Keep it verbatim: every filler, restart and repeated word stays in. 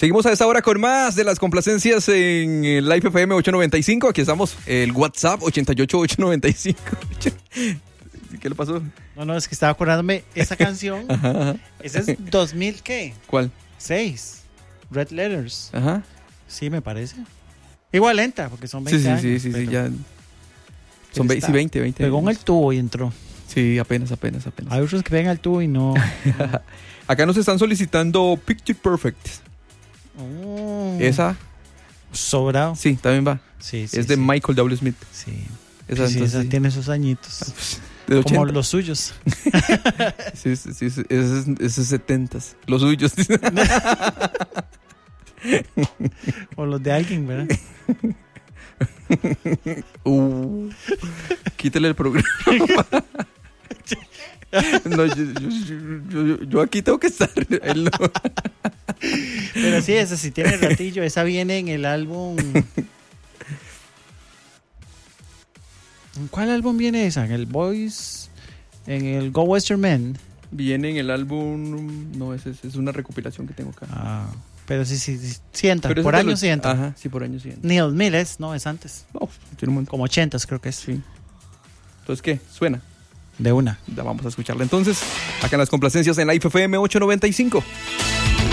Seguimos a esta hora con más de las complacencias en el Live F M ochocientos noventa y cinco. Aquí estamos, el WhatsApp ochenta y ocho, ochocientos noventa y cinco. ¿Qué le pasó? No, no, es que estaba acordándome esa canción. Ajá, ajá. Ese es dos mil, ¿qué? ¿Cuál? seis. Red Letters. Ajá. Sí, me parece. Igual lenta, porque son veinte Sí, sí, años. sí, sí, sí, ya. Son está- veinte, veinte. Pegó en el años. tubo y entró. Sí, apenas, apenas, apenas. Hay otros que pegan al tubo y no. Acá nos están solicitando Picture Perfect. Oh, Esa, sobrado. sí, también va. Sí, sí, Es de sí. Michael W. Smith. Sí. Esa, Sí, sí, entonces, esa sí. tiene sus añitos. De Como ochenta. los suyos. Sí, sí, sí, sí, ese es, ese es setentas. Los suyos. O los de alguien, ¿verdad? Uh, quítale el programa. No, yo, yo, yo- yo- yo aquí tengo que estar. Él no. Pero sí, esa sí tiene ratillo. Esa viene en el álbum. ¿En cuál álbum viene esa? ¿En el Boys? ¿En el Go Western Men? Viene en el álbum. No, es, es, es una recopilación que tengo acá. Ah, pero sí, sí, sí, sí entra. Pero ese Por es de años los- sí entra. Ajá, sí, por años sí entra. Ni dos mil es, no, es antes. No, tiene un montón. Como ochentas creo que es. Sí. Entonces, ¿qué? Suena. De una. Ya vamos a escucharla entonces. Acá en las complacencias en Live F M ochocientos noventa y cinco.